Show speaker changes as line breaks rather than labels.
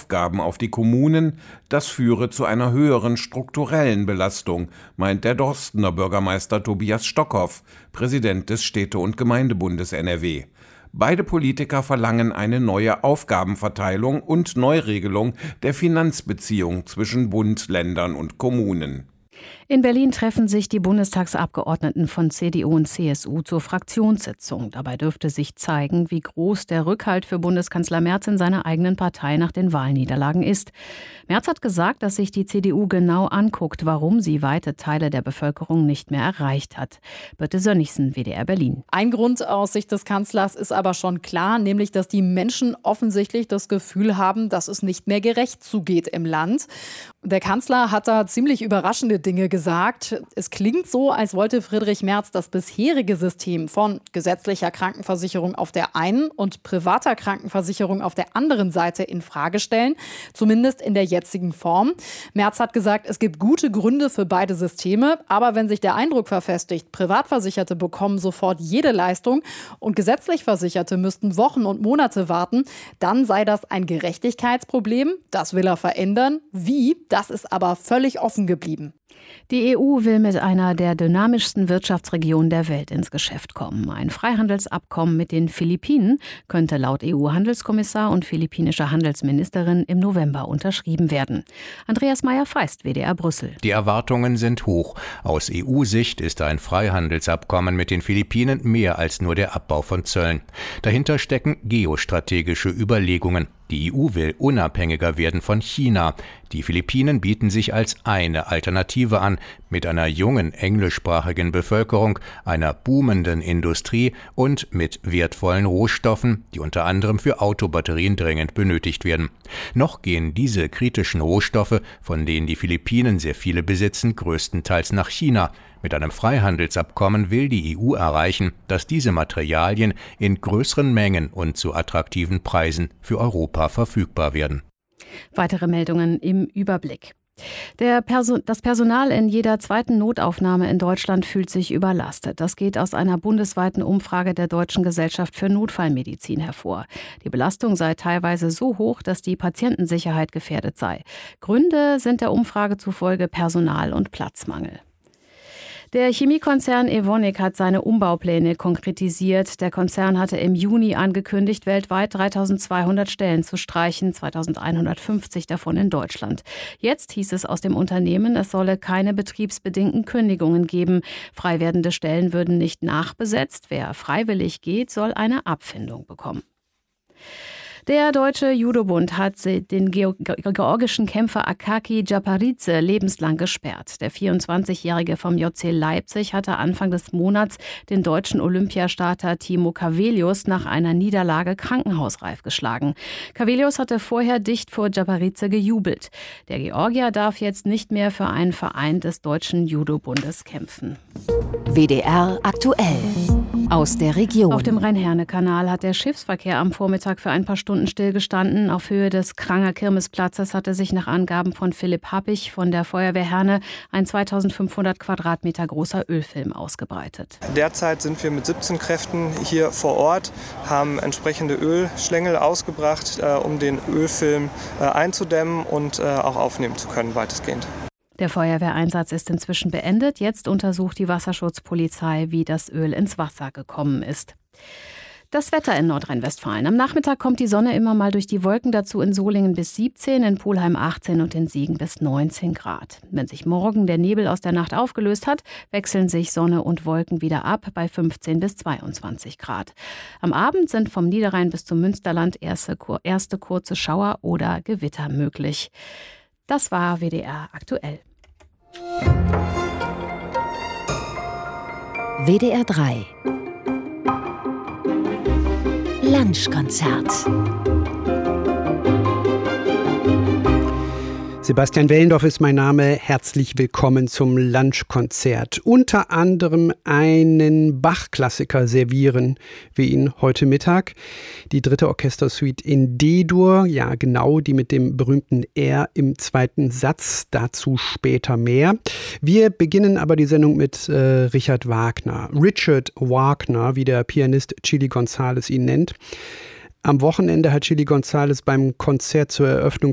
Aufgaben auf die Kommunen, das führe zu einer höheren strukturellen Belastung, meint der Dorstener Bürgermeister Tobias Stockhoff, Präsident des Städte- und Gemeindebundes NRW. Beide Politiker verlangen eine neue Aufgabenverteilung und Neuregelung der Finanzbeziehung zwischen Bund, Ländern und Kommunen.
In Berlin treffen sich die Bundestagsabgeordneten von CDU und CSU zur Fraktionssitzung. Dabei dürfte sich zeigen, wie groß der Rückhalt für Bundeskanzler Merz in seiner eigenen Partei nach den Wahlniederlagen ist. Merz hat gesagt, dass sich die CDU genau anguckt, warum sie weite Teile der Bevölkerung nicht mehr erreicht hat. Birte Sönnigsen, WDR Berlin.
Ein Grund aus Sicht des Kanzlers ist aber schon klar, nämlich, dass die Menschen offensichtlich das Gefühl haben, dass es nicht mehr gerecht zugeht im Land. Der Kanzler hat da ziemlich überraschende Dinge gesagt. Es klingt so, als wollte Friedrich Merz das bisherige System von gesetzlicher Krankenversicherung auf der einen und privater Krankenversicherung auf der anderen Seite in Frage stellen, zumindest in der jetzigen Form. Merz hat gesagt, es gibt gute Gründe für beide Systeme, aber wenn sich der Eindruck verfestigt, Privatversicherte bekommen sofort jede Leistung und gesetzlich Versicherte müssten Wochen und Monate warten, dann sei das ein Gerechtigkeitsproblem. Das will er verändern. Wie? Das ist aber völlig offen geblieben.
Die EU will mit einer der dynamischsten Wirtschaftsregionen der Welt ins Geschäft kommen. Ein Freihandelsabkommen mit den Philippinen könnte laut EU-Handelskommissar und philippinischer Handelsministerin im November unterschrieben werden. Andreas Meyer-Feist, WDR Brüssel.
Die Erwartungen sind hoch. Aus EU-Sicht ist ein Freihandelsabkommen mit den Philippinen mehr als nur der Abbau von Zöllen. Dahinter stecken geostrategische Überlegungen. Die EU will unabhängiger werden von China. Die Philippinen bieten sich als eine Alternative an, mit einer jungen englischsprachigen Bevölkerung, einer boomenden Industrie und mit wertvollen Rohstoffen, die unter anderem für Autobatterien dringend benötigt werden. Noch gehen diese kritischen Rohstoffe, von denen die Philippinen sehr viele besitzen, größtenteils nach China. Mit einem Freihandelsabkommen will die EU erreichen, dass diese Materialien in größeren Mengen und zu attraktiven Preisen für Europa verfügbar werden.
Weitere Meldungen im Überblick. Das Personal in jeder zweiten Notaufnahme in Deutschland fühlt sich überlastet. Das geht aus einer bundesweiten Umfrage der Deutschen Gesellschaft für Notfallmedizin hervor. Die Belastung sei teilweise so hoch, dass die Patientensicherheit gefährdet sei. Gründe sind der Umfrage zufolge Personal- und Platzmangel. Der Chemiekonzern Evonik hat seine Umbaupläne konkretisiert. Der Konzern hatte im Juni angekündigt, weltweit 3.200 Stellen zu streichen, 2.150 davon in Deutschland. Jetzt hieß es aus dem Unternehmen, es solle keine betriebsbedingten Kündigungen geben. Frei werdende Stellen würden nicht nachbesetzt. Wer freiwillig geht, soll eine Abfindung bekommen. Der Deutsche Judobund hat den georgischen Kämpfer Akaki Japaridze lebenslang gesperrt. Der 24-Jährige vom JC Leipzig hatte Anfang des Monats den deutschen Olympiastarter Timo Cavelius nach einer Niederlage krankenhausreif geschlagen. Cavelius hatte vorher dicht vor Japaridze gejubelt. Der Georgier darf jetzt nicht mehr für einen Verein des Deutschen Judobundes kämpfen.
WDR aktuell. Aus der Region.
Auf dem Rhein-Herne-Kanal hat der Schiffsverkehr am Vormittag für ein paar Stunden stillgestanden. Auf Höhe des Kranger Kirmesplatzes hatte sich nach Angaben von Philipp Happig von der Feuerwehr Herne ein 2500 Quadratmeter großer Ölfilm ausgebreitet.
Derzeit sind wir mit 17 Kräften hier vor Ort, haben entsprechende Ölschlängel ausgebracht, um den Ölfilm einzudämmen und auch aufnehmen zu können, weitestgehend.
Der Feuerwehreinsatz ist inzwischen beendet. Jetzt untersucht die Wasserschutzpolizei, wie das Öl ins Wasser gekommen ist. Das Wetter in Nordrhein-Westfalen. Am Nachmittag kommt die Sonne immer mal durch die Wolken, dazu in Solingen bis 17, in Pulheim 18 und in Siegen bis 19 Grad. Wenn sich morgen der Nebel aus der Nacht aufgelöst hat, wechseln sich Sonne und Wolken wieder ab bei 15 bis 22 Grad. Am Abend sind vom Niederrhein bis zum Münsterland erste kurze Schauer oder Gewitter möglich. Das war WDR aktuell.
WDR 3 Lunchkonzert.
Sebastian Wellendorf ist mein Name. Herzlich willkommen zum Lunchkonzert. Unter anderem einen Bach-Klassiker servieren wir Ihnen heute Mittag. Die 3. Orchestersuite in D-Dur, ja genau, die mit dem berühmten R im zweiten Satz. Dazu später mehr. Wir beginnen aber die Sendung mit Richard Wagner. Richard Wagner, wie der Pianist Chili González ihn nennt. Am Wochenende hat Chili González beim Konzert zur Eröffnung